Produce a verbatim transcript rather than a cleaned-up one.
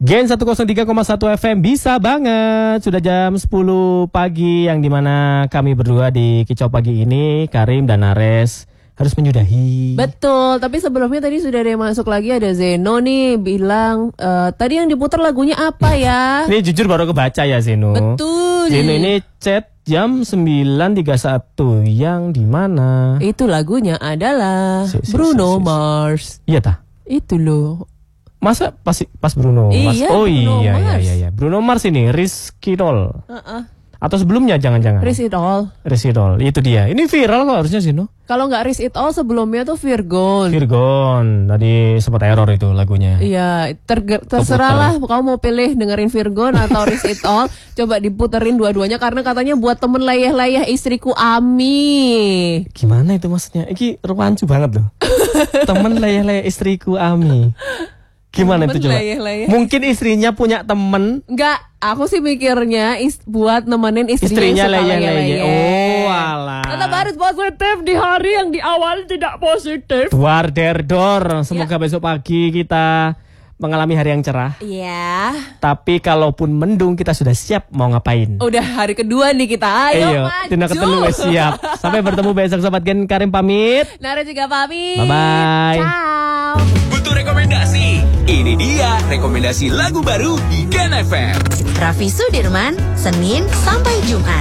Gen seratus tiga koma satu F M bisa banget. Sudah jam sepuluh pagi yang dimana kami berdua di Kicau Pagi ini, Karim dan Ares, harus menyudahi. Betul, tapi sebelumnya tadi sudah ada yang masuk lagi, ada Zeno nih bilang, e, tadi yang diputar lagunya apa ya? Ini jujur baru kebaca ya Zeno. Betul. Zeno ini chat jam sembilan tiga puluh satu yang dimana? Itu lagunya adalah si, si, Bruno si, si. Mars. Iya tah? Itu loh. Masa pas pas Bruno Mars? Iya, Oh Bruno iya, Mars. iya iya iya. Bruno Mars ini Rizky Doll. Uh-uh. Atau sebelumnya jangan-jangan? Risk It All. Risk It All. Itu dia. Ini viral kok harusnya Zeno. Kalau nggak Risk It All sebelumnya tuh Virgon. Virgon. Tadi sempat error itu lagunya. Iya, ter- terserah lah kamu mau pilih dengerin Virgon atau Risk It All. Coba diputerin dua-duanya karena katanya buat temen layah-layah istriku Ami. Gimana itu maksudnya? Iki rancu banget loh. Temen layah-layah istriku Ami. Gimana temen itu coba? Layah-layah. Mungkin istrinya punya temen. Enggak, aku sih mikirnya is- buat nemenin istrinya, istrinya layah-layah. Oh alah. Tetap harus positif di hari yang di awal tidak positif. Duar der dor. Semoga ya. Besok pagi kita mengalami hari yang cerah. Iya. Tapi kalaupun mendung kita sudah siap mau ngapain. Udah hari kedua nih kita. Ayo Eyo, maju. Tina ketelu siap. Sampai bertemu besok Sobat Gen. Karim pamit. Nara juga pamit. Bye-bye. Ciao. Butuh rekomendasi? Ini dia rekomendasi lagu baru di Gen F M. Raffi Sudirman, Senin sampai Jumat.